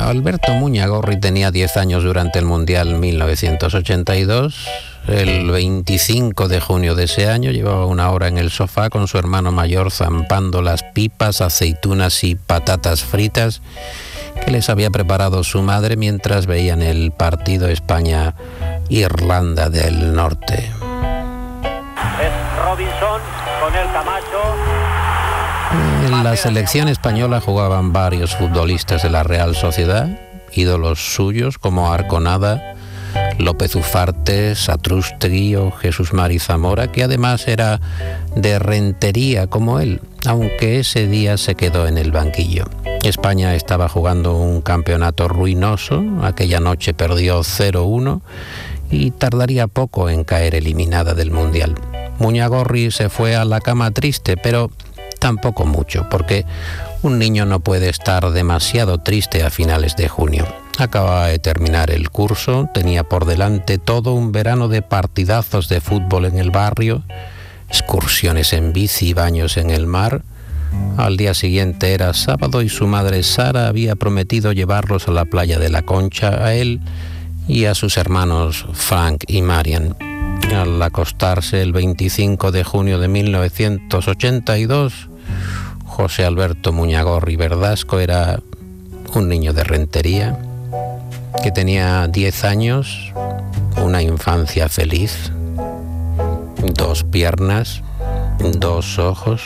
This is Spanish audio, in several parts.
Alberto Muñagorri tenía 10 años durante el Mundial 1982. El 25 de junio de ese año llevaba una hora en el sofá con su hermano mayor zampando las pipas, aceitunas y patatas fritas que les había preparado su madre mientras veían el partido España-Irlanda del Norte. Es Robinson con el Camacho. En la selección española jugaban varios futbolistas de la Real Sociedad, ídolos suyos como Arconada, López Ufarte, Satrústegui o Jesús Mari Zamora, que además era de Rentería como él, aunque ese día se quedó en el banquillo. España estaba jugando un campeonato ruinoso, aquella noche perdió 0-1 y tardaría poco en caer eliminada del Mundial. Muñagorri se fue a la cama triste, pero tampoco mucho, porque un niño no puede estar demasiado triste a finales de junio. Acababa de terminar el curso, tenía por delante todo un verano de partidazos de fútbol en el barrio, excursiones en bici y baños en el mar. Al día siguiente era sábado y su madre Sara había prometido llevarlos a la playa de la Concha, a él y a sus hermanos Frank y Marian. Al acostarse el 25 de junio de 1982, José Alberto Muñagorri Verdasco era un niño de Rentería que tenía 10 años, una infancia feliz, 2 piernas, 2 ojos.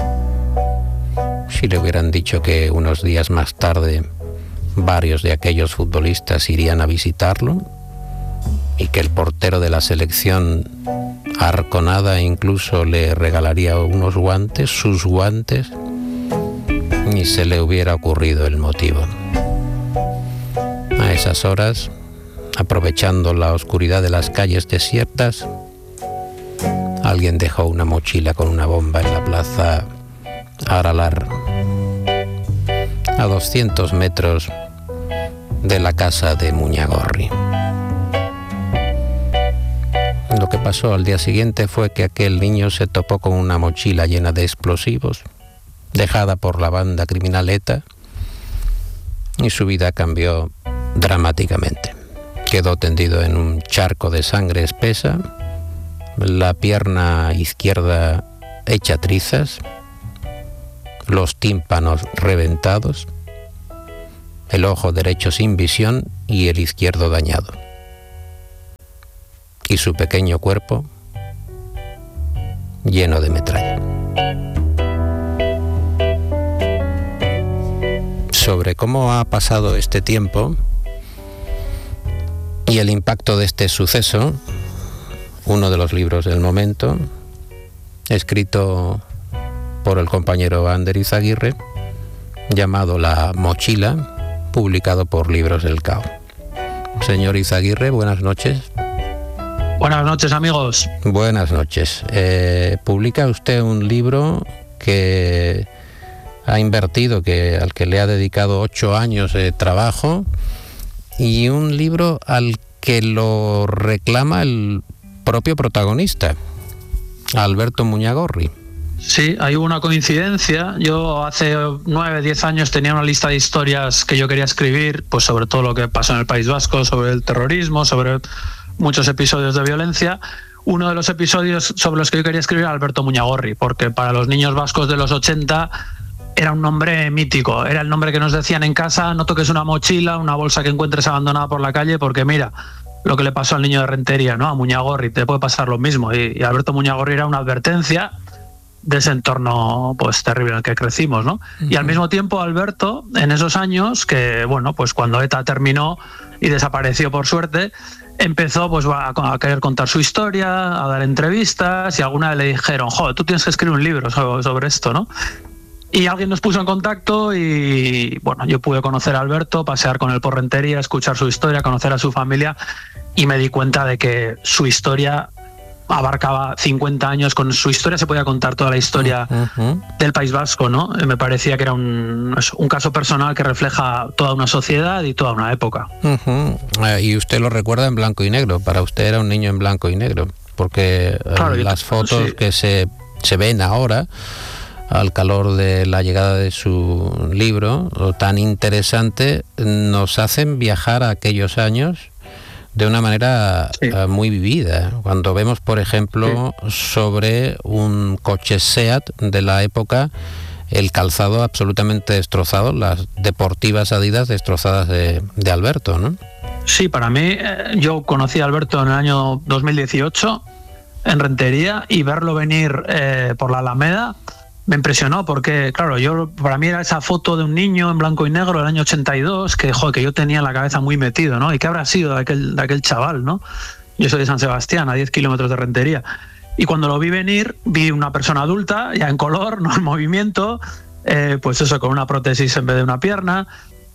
Si le hubieran dicho que unos días más tarde varios de aquellos futbolistas irían a visitarlo y que el portero de la selección, Arconada, incluso le regalaría unos guantes, sus guantes, ni se le hubiera ocurrido el motivo. A esas horas, aprovechando la oscuridad de las calles desiertas, alguien dejó una mochila con una bomba en la plaza Aralar, a 200 metros de la casa de Muñagorri. Lo que pasó al día siguiente fue que aquel niño se topó con una mochila llena de explosivos, dejada por la banda criminal ETA, y su vida cambió dramáticamente. Quedó tendido en un charco de sangre espesa, la pierna izquierda hecha trizas, los tímpanos reventados, el ojo derecho sin visión y el izquierdo dañado. Y su pequeño cuerpo lleno de metralla. Sobre cómo ha pasado este tiempo y el impacto de este suceso, uno de los libros del momento, escrito por el compañero Ander Izaguirre, llamado La Mochila, publicado por Libros del Cao. Señor Izaguirre, buenas noches. Buenas noches, amigos. Buenas noches. Publica usted un libro que ha invertido, al que le ha dedicado 8 años de trabajo, y un libro al que lo reclama el propio protagonista, Alberto Muñagorri. Sí, hay una coincidencia. Yo hace 9, 10 años tenía una lista de historias que yo quería escribir, pues sobre todo lo que pasó en el País Vasco, sobre el terrorismo, sobre muchos episodios de violencia. Uno de los episodios sobre los que yo quería escribir era Alberto Muñagorri, porque para los niños vascos de los 80 era un nombre mítico, era el nombre que nos decían en casa: no toques una mochila, una bolsa que encuentres abandonada por la calle, porque mira lo que le pasó al niño de Rentería, ¿no? A Muñagorri, te puede pasar lo mismo. Y Alberto Muñagorri era una advertencia de ese entorno pues terrible en el que crecimos, ¿no? Uh-huh. Y al mismo tiempo Alberto, en esos años, que bueno, pues cuando ETA terminó y desapareció por suerte, empezó pues a querer contar su historia, a dar entrevistas, y alguna vez le dijeron: joder, tú tienes que escribir un libro sobre esto, ¿no? Y alguien nos puso en contacto y bueno, yo pude conocer a Alberto, pasear con él por Rentería, escuchar su historia, conocer a su familia, y me di cuenta de que su historia abarcaba 50 años. Con su historia se podía contar toda la historia del País Vasco, ¿no? Me parecía que era un caso personal que refleja toda una sociedad y toda una época. Y usted lo recuerda en blanco y negro. Para usted era un niño en blanco y negro, porque claro, las fotos sí que se ven ahora al calor de la llegada de su libro, tan interesante, nos hacen viajar a aquellos años de una manera muy vivida. Cuando vemos, por ejemplo, sobre un coche SEAT de la época, el calzado absolutamente destrozado, las deportivas Adidas destrozadas de Alberto, ¿no? Sí, para mí, yo conocí a Alberto en el año 2018 en Rentería, y verlo venir por la Alameda me impresionó, porque claro, para mí era esa foto de un niño en blanco y negro del año 82 que yo tenía en la cabeza muy metido, ¿no? ¿Y qué habrá sido de aquel chaval, no? Yo soy de San Sebastián, a 10 kilómetros de Rentería. Y cuando lo vi venir, vi una persona adulta, ya en color, no en movimiento, pues eso, con una prótesis en vez de una pierna.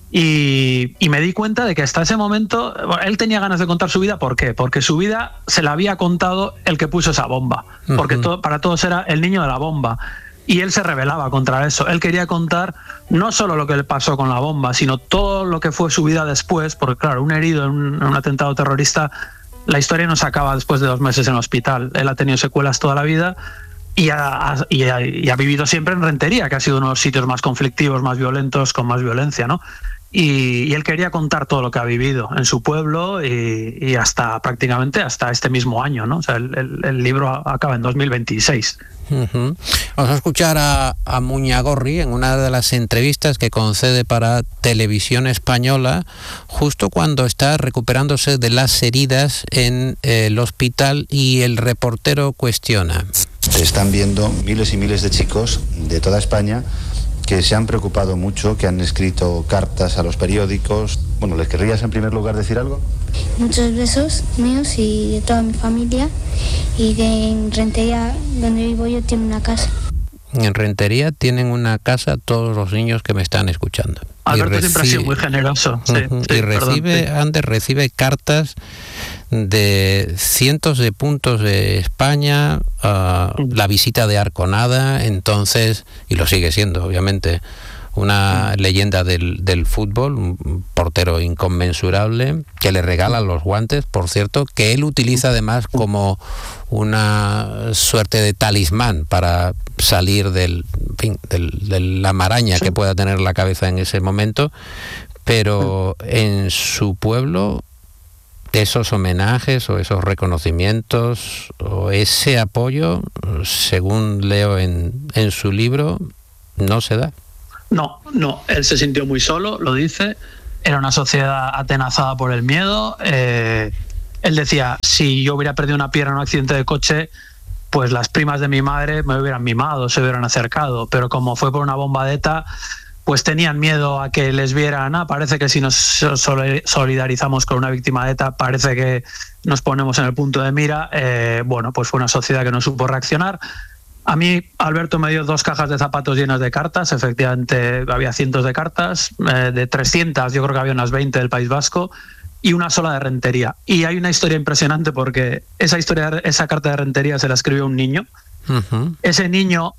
Y me di cuenta de que hasta ese momento él tenía ganas de contar su vida. ¿Por qué? Porque su vida se la había contado el que puso esa bomba. Porque para todos era el niño de la bomba. Y él se rebelaba contra eso. Él quería contar no solo lo que le pasó con la bomba, sino todo lo que fue su vida después. Porque claro, un herido en un atentado terrorista, la historia no se acaba después de 2 meses en el hospital. Él ha tenido secuelas toda la vida y ha vivido siempre en Rentería, que ha sido uno de los sitios más conflictivos, más violentos, con más violencia, ¿no? Y él quería contar todo lo que ha vivido en su pueblo y prácticamente hasta este mismo año, ¿no? O sea, el libro acaba en 2026. Vamos a escuchar a Muñagorri en una de las entrevistas que concede para Televisión Española, justo cuando está recuperándose de las heridas en el hospital, y el reportero cuestiona. Se están viendo miles y miles de chicos de toda España que se han preocupado mucho, que han escrito cartas a los periódicos. Bueno, ¿les querrías en primer lugar decir algo? Muchos besos míos y de toda mi familia, y en Rentería, donde vivo yo, tiene una casa. En Rentería tienen una casa todos los niños que me están escuchando. Alberto siempre ha sido muy generoso. Recibe cartas de cientos de puntos de España, la visita de Arconada, entonces, y lo sigue siendo, obviamente, una leyenda del fútbol, un portero inconmensurable, que le regala los guantes, por cierto, que él utiliza además como una suerte de talismán para salir de la maraña que pueda tener la cabeza en ese momento. Pero en su pueblo, esos homenajes o esos reconocimientos o ese apoyo, según leo en su libro, no se da. No, él se sintió muy solo, lo dice. Era una sociedad atenazada por el miedo. Él decía, si yo hubiera perdido una pierna en un accidente de coche, pues las primas de mi madre me hubieran mimado, se hubieran acercado. Pero como fue por una bomba de ETA, pues tenían miedo a que les vieran. Parece que si nos solidarizamos con una víctima de ETA, parece que nos ponemos en el punto de mira. Bueno, pues fue una sociedad que no supo reaccionar. A mí, Alberto me dio 2 cajas de zapatos llenas de cartas. Efectivamente, había cientos de cartas. De 300, yo creo que había unas 20 del País Vasco, y una sola de Rentería. Y hay una historia impresionante, porque esa carta de Rentería se la escribió un niño. Ese niño,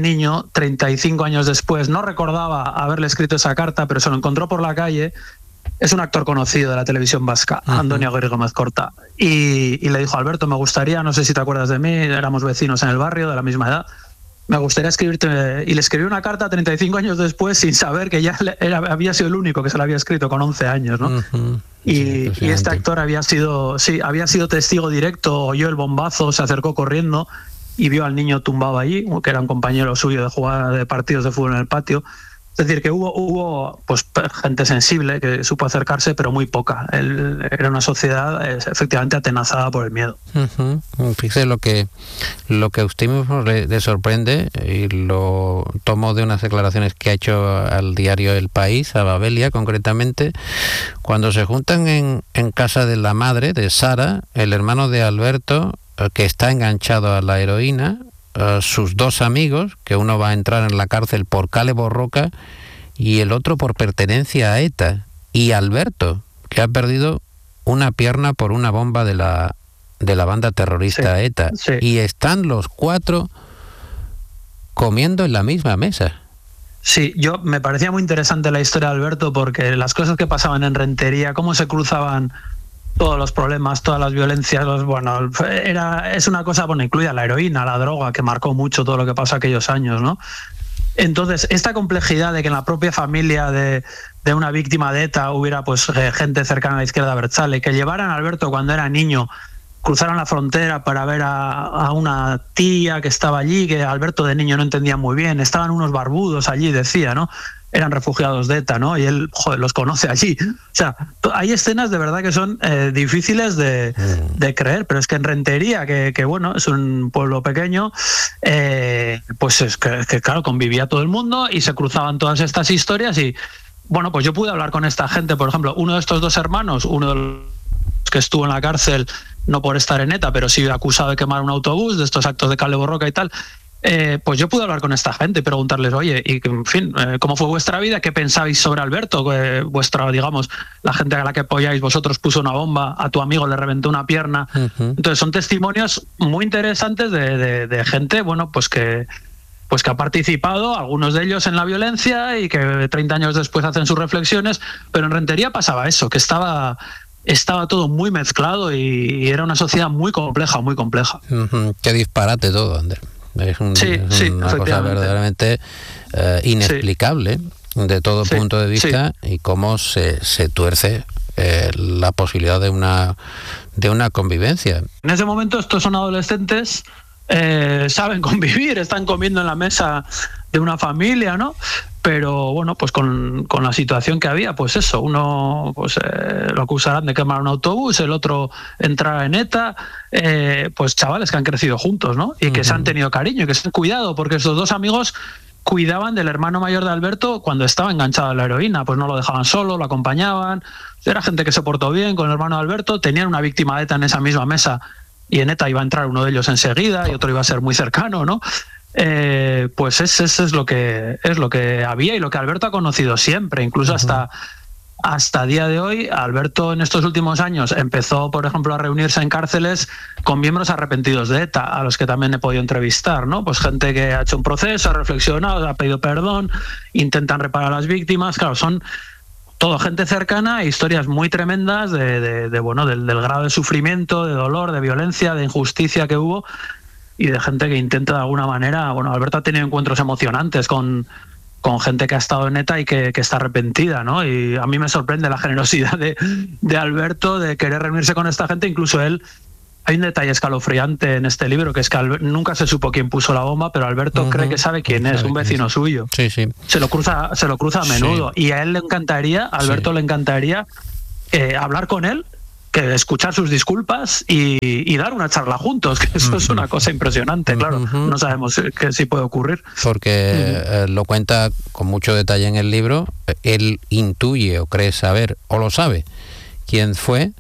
35 años después, no recordaba haberle escrito esa carta, pero se lo encontró por la calle. Es un actor conocido de la televisión vasca, Antonio Aguirre Gómez Corta, y le dijo: Alberto, me gustaría, no sé si te acuerdas de mí, éramos vecinos en el barrio, de la misma edad, me gustaría escribirte. Y le escribió una carta 35 años después, sin saber que ya había sido el único que se la había escrito, con 11 años, ¿no? Y este actor había sido testigo directo, oyó el bombazo, se acercó corriendo y vio al niño tumbado allí, que era un compañero suyo de jugar de partidos de fútbol en el patio. Es decir, que hubo pues gente sensible que supo acercarse, pero muy poca. Era una sociedad efectivamente atenazada por el miedo. Fíjese lo que a usted mismo le sorprende, y lo tomo de unas declaraciones que ha hecho al diario El País, a Babelia concretamente, cuando se juntan en casa de la madre de Sara, el hermano de Alberto, que está enganchado a la heroína, sus 2 amigos, que uno va a entrar en la cárcel por Kale Borroka y el otro por pertenencia a ETA, y Alberto, que ha perdido una pierna por una bomba de la banda terrorista ETA, y están los 4 comiendo en la misma mesa. Sí, me parecía muy interesante la historia de Alberto, porque las cosas que pasaban en Rentería, cómo se cruzaban todos los problemas, todas las violencias, es una cosa, incluida la heroína, la droga, que marcó mucho todo lo que pasó aquellos años, ¿no? Entonces, esta complejidad de que en la propia familia de una víctima de ETA hubiera pues gente cercana a la izquierda abertzale, que llevaran a Alberto cuando era niño, cruzaron la frontera para ver a una tía que estaba allí, que Alberto de niño no entendía muy bien, estaban unos barbudos allí, decía, ¿no? Eran refugiados de ETA, ¿no? Y él, joder, los conoce allí. O sea, hay escenas de verdad que son difíciles de creer, pero es que en Rentería, que bueno, es un pueblo pequeño, pues es que claro, convivía todo el mundo y se cruzaban todas estas historias y, bueno, pues yo pude hablar con esta gente, por ejemplo, uno de estos dos hermanos, uno de los que estuvo en la cárcel, no por estar en ETA, pero sí acusado de quemar un autobús, de estos actos de Kale Borroka y tal, pues yo pude hablar con esta gente y preguntarles, oye, y en fin, ¿cómo fue vuestra vida? ¿Qué pensabais sobre Alberto? Vuestra, digamos, la gente a la que apoyáis vosotros puso una bomba, a tu amigo le reventó una pierna. Entonces son testimonios muy interesantes de gente, bueno, pues que ha participado, algunos de ellos en la violencia y que 30 años después hacen sus reflexiones, pero en Rentería pasaba eso, que estaba todo muy mezclado y era una sociedad muy compleja, muy compleja. Qué disparate todo, Ander. Es una cosa verdaderamente inexplicable de todo punto de vista y cómo se tuerce la posibilidad de una convivencia. En ese momento estos son adolescentes, saben convivir, están comiendo en la mesa de una familia, ¿no? Pero bueno, pues con la situación que había, pues eso, uno pues lo acusarán de quemar un autobús, el otro entrar en ETA, pues chavales que han crecido juntos, ¿no? Y que se han tenido cariño, y que se han cuidado, porque esos dos amigos cuidaban del hermano mayor de Alberto cuando estaba enganchado a la heroína, pues no lo dejaban solo, lo acompañaban, era gente que se portó bien con el hermano de Alberto, tenían una víctima de ETA en esa misma mesa y en ETA iba a entrar uno de ellos enseguida y otro iba a ser muy cercano, ¿no? Pues eso es lo que había y lo que Alberto ha conocido siempre, incluso hasta día de hoy. Alberto en estos últimos años empezó, por ejemplo, a reunirse en cárceles con miembros arrepentidos de ETA, a los que también he podido entrevistar, ¿no? Pues gente que ha hecho un proceso, ha reflexionado, ha pedido perdón, intentan reparar a las víctimas, claro, son todo gente cercana, historias muy tremendas del grado de sufrimiento, de dolor, de violencia, de injusticia que hubo y de gente que intenta de alguna manera. Bueno, Alberto ha tenido encuentros emocionantes con gente que ha estado en ETA y que está arrepentida, ¿no? Y a mí me sorprende la generosidad de Alberto de querer reunirse con esta gente. Incluso él, hay un detalle escalofriante en este libro, que es que nunca se supo quién puso la bomba, pero Alberto cree que sabe quién es, un vecino suyo. Sí. Se lo cruza a menudo. Sí. Y a él le encantaría, a Alberto le encantaría hablar con él, que escuchar sus disculpas y dar una charla juntos, que eso es una cosa impresionante, claro. No sabemos qué sí puede ocurrir. Porque lo cuenta con mucho detalle en el libro, él intuye o cree saber, o lo sabe, quién fue,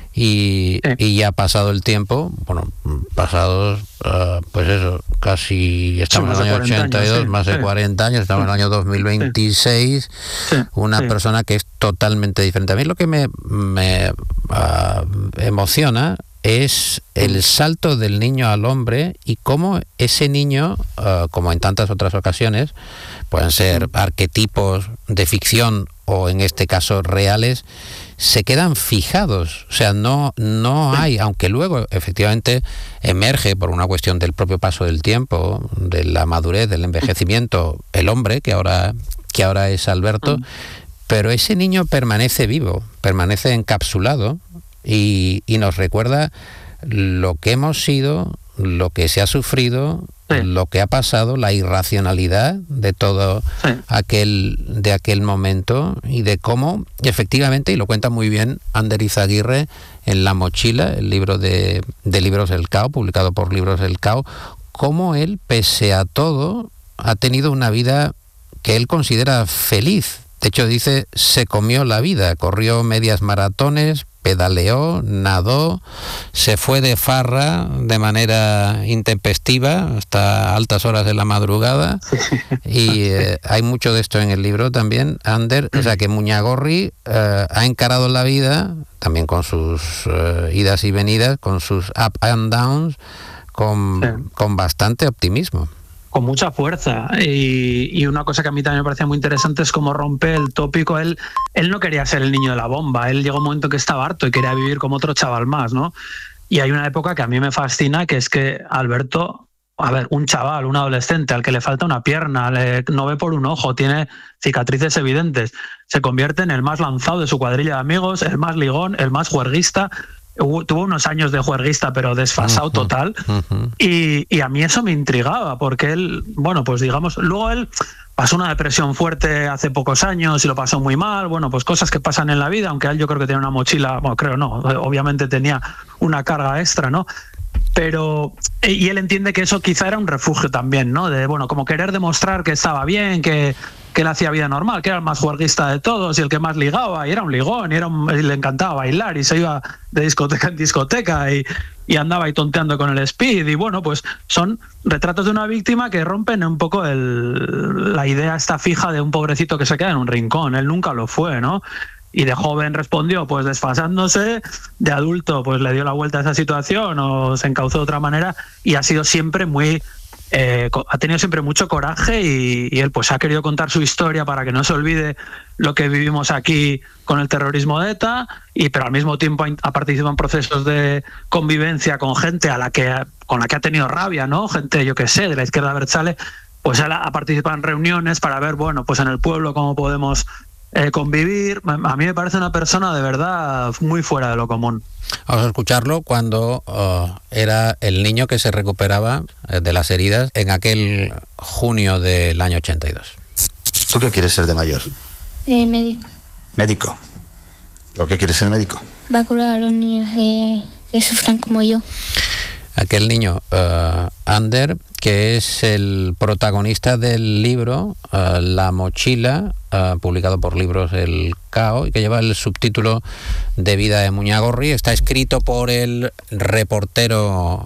y ya pasado el tiempo, pasados, pues eso, casi estamos en el año 82, años, más de 40 años, estamos en el año 2026, una persona que es totalmente diferente. A mí lo que me emociona es el salto del niño al hombre y cómo ese niño, como en tantas otras ocasiones, pueden ser arquetipos de ficción o en este caso reales, se quedan fijados. O sea, no hay, aunque luego efectivamente emerge por una cuestión del propio paso del tiempo, de la madurez, del envejecimiento, el hombre que ahora es Alberto, pero ese niño permanece vivo, permanece encapsulado y nos recuerda lo que hemos sido, lo que se ha sufrido, lo que ha pasado, la irracionalidad de todo aquel momento y de cómo efectivamente, y lo cuenta muy bien Ander Izaguirre en La mochila, el libro de Libros del Cao, publicado por Libros del Cao, cómo él, pese a todo, ha tenido una vida que él considera feliz. De hecho, dice, se comió la vida, corrió medias maratones, pedaleó, nadó, se fue de farra de manera intempestiva hasta altas horas de la madrugada y hay mucho de esto en el libro también, Ander. O sea que Muñagorri ha encarado la vida también con sus idas y venidas, con sus up and downs, con bastante optimismo. Con mucha fuerza, y una cosa que a mí también me parecía muy interesante es cómo rompe el tópico. Él no quería ser el niño de la bomba, él llegó un momento que estaba harto y quería vivir como otro chaval más, ¿no? Y hay una época que a mí me fascina, que es que Alberto, a ver, un chaval, un adolescente al que le falta una pierna, no ve por un ojo, tiene cicatrices evidentes, se convierte en el más lanzado de su cuadrilla de amigos, el más ligón, el más juerguista. Tuvo unos años de juerguista, pero desfasado total. Y a mí eso me intrigaba, porque él, bueno, pues digamos, luego él pasó una depresión fuerte hace pocos años y lo pasó muy mal. Bueno, pues cosas que pasan en la vida, aunque él yo creo que tenía una mochila, bueno, creo no, obviamente tenía una carga extra, ¿no? Pero, y él entiende que eso quizá era un refugio también, ¿no? De, bueno, como querer demostrar que estaba bien, que él hacía vida normal, que era el más juerguista de todos y el que más ligaba, y era un ligón, y le encantaba bailar, y se iba de discoteca en discoteca, y andaba ahí tonteando con el speed, y bueno, pues son retratos de una víctima que rompen un poco la idea esta fija de un pobrecito que se queda en un rincón. Él nunca lo fue, ¿no? Y de joven respondió pues desfasándose, de adulto pues le dio la vuelta a esa situación o se encauzó de otra manera, y ha sido siempre muy... ha tenido siempre mucho coraje, y él pues ha querido contar su historia para que no se olvide lo que vivimos aquí con el terrorismo de ETA, pero al mismo tiempo ha participado en procesos de convivencia con gente con la que ha tenido rabia, ¿no? Gente, yo qué sé, de la izquierda abertzale, pues él ha participado en reuniones para ver, bueno, pues en el pueblo cómo podemos convivir. A mí me parece una persona de verdad muy fuera de lo común. Vamos a escucharlo cuando era el niño que se recuperaba de las heridas en aquel junio del año 82. ¿Tú qué quieres ser de mayor? Médico. Médico. ¿Por qué quieres ser médico? Va a curar a los niños que sufran como yo. Aquel niño, Ander, que es el protagonista del libro La mochila, publicado por Libros El Cao, y que lleva el subtítulo de Vida de Muñagorri. Está escrito por el reportero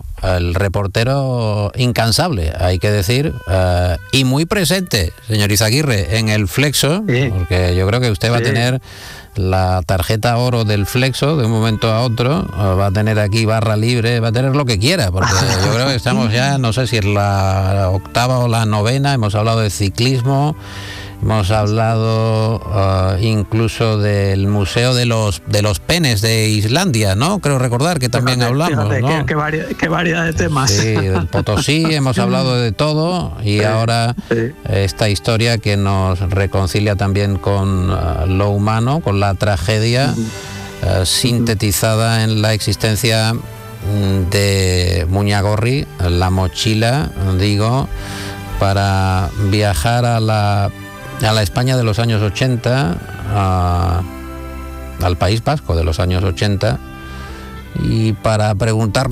incansable, hay que decir, y muy presente, señor Izaguirre, en el Flexo, sí. Porque yo creo que usted va a tener la tarjeta oro del Flexo de un momento a otro, va a tener aquí barra libre, va a tener lo que quiera, porque yo creo que estamos ya, no sé si es la 8ª o la 9ª, hemos hablado de ciclismo, hemos hablado incluso del Museo de los Penes de Islandia, ¿no? Creo recordar que también hablamos, fíjate, ¿no? Qué variedad de temas. Sí, del Potosí hemos hablado de todo, y ahora esta historia que nos reconcilia también con lo humano, con la tragedia sintetizada en la existencia de Muñagorri, la mochila, digo, para viajar a la España de los años 80, al País Vasco de los años 80, y para preguntarnos